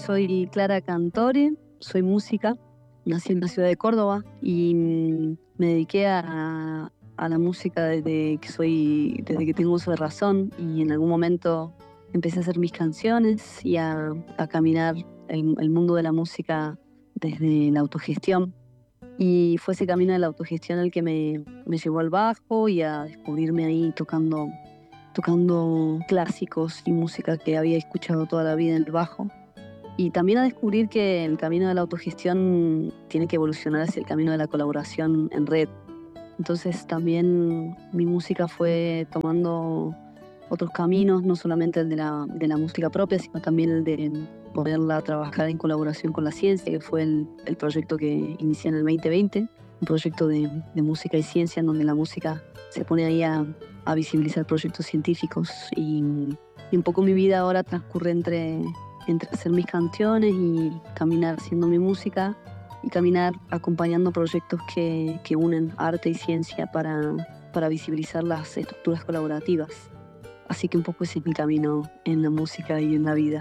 Soy Clara Cantore, soy música, nací en la ciudad de Córdoba y me dediqué a la música desde que tengo uso de razón, y en algún momento empecé a hacer mis canciones y a caminar el mundo de la música desde la autogestión. Y fue ese camino de la autogestión el que me llevó al bajo y a descubrirme ahí tocando clásicos y música que había escuchado toda la vida en el bajo. Y también a descubrir que el camino de la autogestión tiene que evolucionar hacia el camino de la colaboración en red. Entonces también mi música fue tomando otros caminos, no solamente el de la música propia, sino también el de poderla trabajar en colaboración con la ciencia, que fue el proyecto que inicié en el 2020, un proyecto de música y ciencia en donde la música se pone ahí a visibilizar proyectos científicos, y un poco mi vida ahora transcurre entre hacer mis canciones y caminar haciendo mi música, y caminar acompañando proyectos que unen arte y ciencia para visibilizar las estructuras colaborativas. Así que un poco ese es mi camino en la música y en la vida.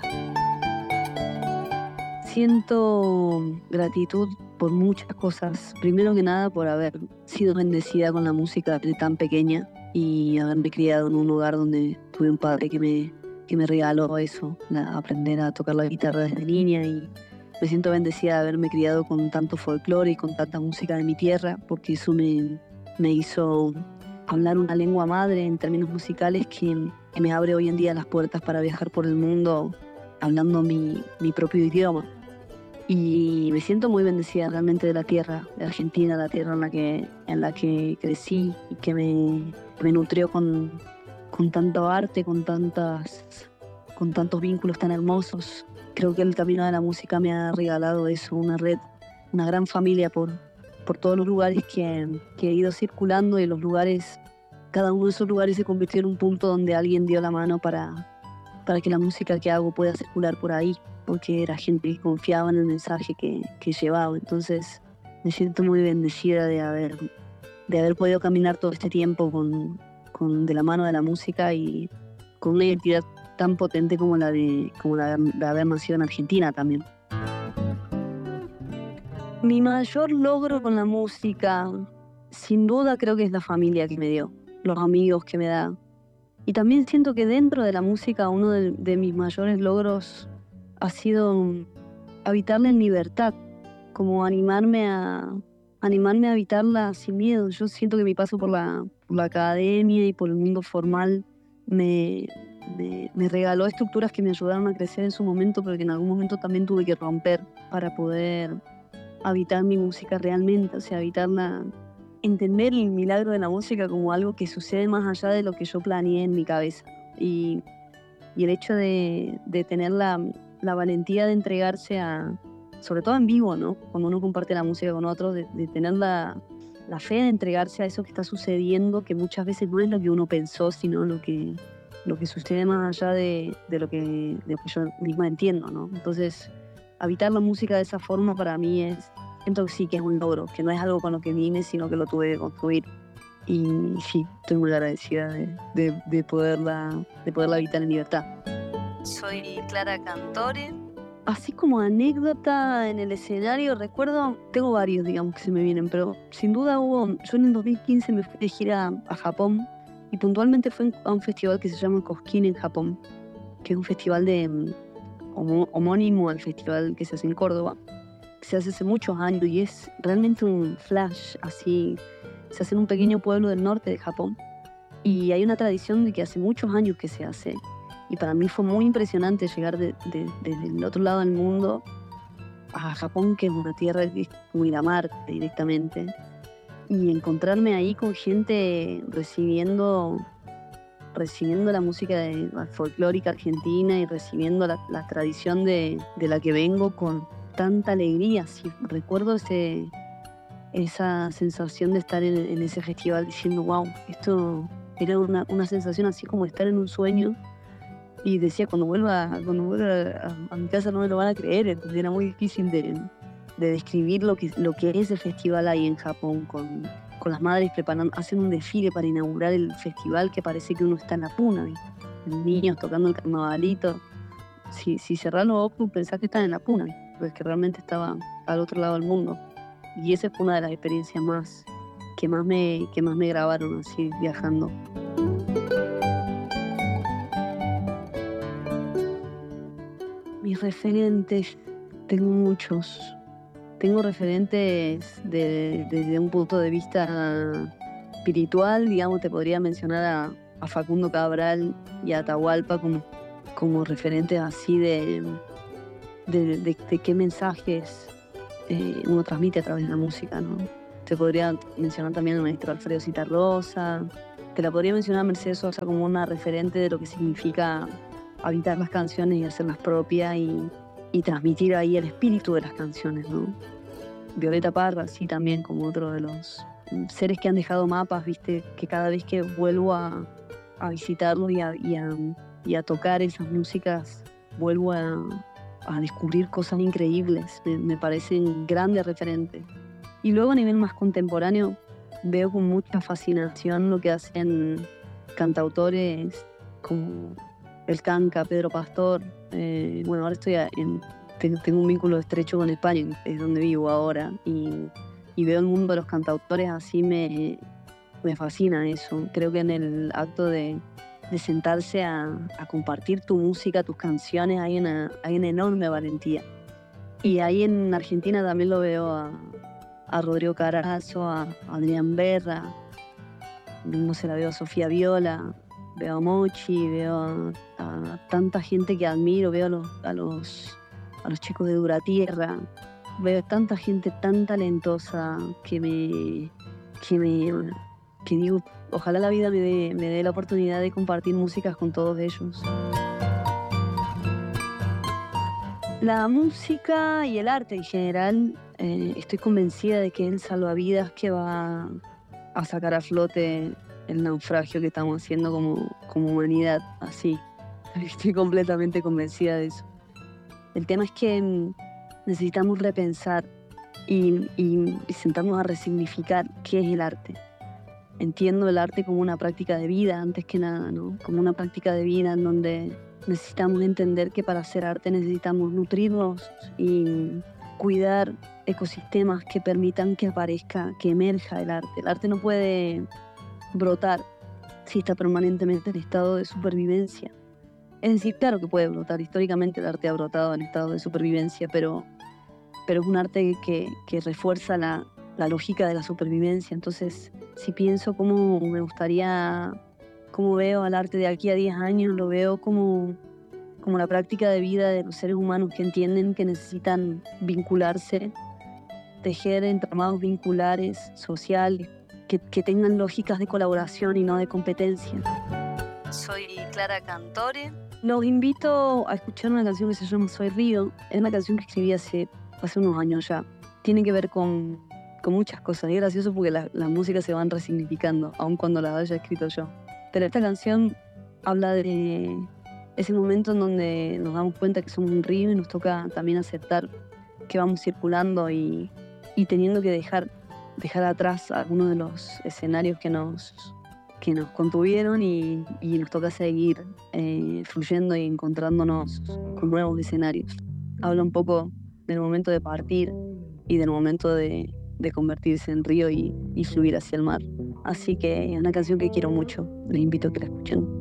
Siento gratitud por muchas cosas. Primero que nada, por haber sido bendecida con la música desde tan pequeña y haberme criado en un lugar donde tuve un padre que me regaló eso, aprender a tocar la guitarra desde niña, y me siento bendecida de haberme criado con tanto folclore y con tanta música de mi tierra, porque eso me hizo hablar una lengua madre en términos musicales que me abre hoy en día las puertas para viajar por el mundo hablando mi propio idioma. Y me siento muy bendecida realmente de la tierra, de Argentina, la tierra en la que crecí y que me nutrió con tanto arte, con tantos vínculos tan hermosos. Creo que el camino de la música me ha regalado eso, una red, una gran familia por todos los lugares que he ido circulando, y cada uno de esos lugares se convirtió en un punto donde alguien dio la mano para que la música que hago pueda circular por ahí, porque era gente que confiaba en el mensaje que llevaba. Entonces me siento muy bendecida de haber podido caminar todo este tiempo de la mano de la música, y con una identidad tan potente como la de haber nacido en Argentina también. Mi mayor logro con la música, sin duda, creo que es la familia que me dio, los amigos que me da. Y también siento que dentro de la música uno de mis mayores logros ha sido habitarla en libertad, como animarme a habitarla sin miedo. Yo siento que mi paso por la academia y por el mundo formal me regaló estructuras que me ayudaron a crecer en su momento, pero que en algún momento también tuve que romper para poder habitar mi música realmente, o sea, habitarla, entender el milagro de la música como algo que sucede más allá de lo que yo planeé en mi cabeza. Y el hecho de tener la valentía de entregarse sobre todo en vivo, ¿no? Cuando uno comparte la música con otros, de tener la fe de entregarse a eso que está sucediendo, que muchas veces no es lo que uno pensó, sino lo que sucede más allá de lo que yo misma entiendo, ¿no? Entonces, habitar la música de esa forma para mí siento que sí que es un logro, que no es algo con lo que vine, sino que lo tuve que construir. Y sí, estoy muy agradecida de poderla habitar en libertad. Soy Clara Cantore. Así como anécdota en el escenario, recuerdo, tengo varios, digamos, que se me vienen, pero sin duda yo en el 2015 me fui de gira a Japón, y puntualmente fue a un festival que se llama Cosquín en Japón, que es un festival homónimo al festival que se hace en Córdoba, que se hace muchos años, y es realmente un flash, así, se hace en un pequeño pueblo del norte de Japón, y hay una tradición de que hace muchos años que se hace, y para mí fue muy impresionante llegar desde el otro lado del mundo a Japón, que es una tierra que es como ir a Marte directamente, y encontrarme ahí con gente recibiendo la música folclórica argentina, y recibiendo la tradición de la que vengo con tanta alegría. Sí, recuerdo esa sensación de estar en ese festival diciendo, wow, esto era una sensación así como estar en un sueño, y decía, cuando vuelva a mi casa no me lo van a creer. Entonces era muy difícil de describir lo que es el festival ahí en Japón, con las madres hacen un desfile para inaugurar el festival, que parece que uno está en la puna, ¿sí? Niños tocando el carnavalito. si cerrás los ojos pensás que estás en la cuna, pues que realmente estaba al otro lado del mundo. Y esa fue una de las experiencias que más me grabaron así viajando. Mis referentes, tengo muchos. Tengo referentes desde un punto de vista espiritual, digamos, te podría mencionar a Facundo Cabral y a Atahualpa como referentes así de qué mensajes uno transmite a través de la música, ¿no? Te podría mencionar también al maestro Alfredo Zitarrosa, te la podría mencionar a Mercedes Sosa como una referente de lo que significa habitar las canciones y hacerlas propias y transmitir ahí el espíritu de las canciones, ¿no? Violeta Parra, sí, también como otro de los seres que han dejado mapas, viste, que cada vez que vuelvo a visitarlos y a tocar esas músicas, vuelvo a descubrir cosas increíbles, me parecen grandes referentes. Y luego a nivel más contemporáneo veo con mucha fascinación lo que hacen cantautores como El Canca, Pedro Pastor. Bueno, ahora tengo un vínculo estrecho con España, es donde vivo ahora, y veo el mundo de los cantautores así, me fascina eso. Creo que en el acto de sentarse a compartir tu música, tus canciones, hay una enorme valentía. Y ahí en Argentina también lo veo a Rodrigo Carazo, a Adrián Berra, no sé, la veo a Sofía Viola, veo a Mochi, veo a tanta gente que admiro, veo a los chicos de Duratierra, veo tanta gente tan talentosa que digo, ojalá la vida me dé la oportunidad de compartir músicas con todos ellos. La música y el arte en general, estoy convencida de que es el salvavidas que va a sacar a flote el naufragio que estamos haciendo como humanidad, así. Estoy completamente convencida de eso. El tema es que necesitamos repensar y sentarnos a resignificar qué es el arte. Entiendo el arte como una práctica de vida, antes que nada, ¿no? Como una práctica de vida en donde necesitamos entender que para hacer arte necesitamos nutrirnos y cuidar ecosistemas que permitan que aparezca, que emerja el arte. El arte no puede brotar si está permanentemente en estado de supervivencia. Es decir, claro que puede brotar. Históricamente el arte ha brotado en estado de supervivencia, pero es un arte que refuerza la lógica de la supervivencia. Entonces, si pienso cómo veo al arte de aquí a 10 años, lo veo como la práctica de vida de los seres humanos que entienden que necesitan vincularse, tejer entramados vinculares sociales, que tengan lógicas de colaboración y no de competencia. Soy Clara Cantore. Los invito a escuchar una canción que se llama Soy Río. Es una canción que escribí hace unos años ya. Tiene que ver con muchas cosas. Y es gracioso porque las músicas se van resignificando, aun cuando las haya escrito yo. Pero esta canción habla de ese momento en donde nos damos cuenta que somos un río y nos toca también aceptar que vamos circulando y teniendo que dejar atrás algunos de los escenarios que nos contuvieron y nos toca seguir fluyendo y encontrándonos con nuevos escenarios. Habla un poco del momento de partir y del momento de convertirse en río y fluir hacia el mar. Así que es una canción que quiero mucho. Les invito a que la escuchen.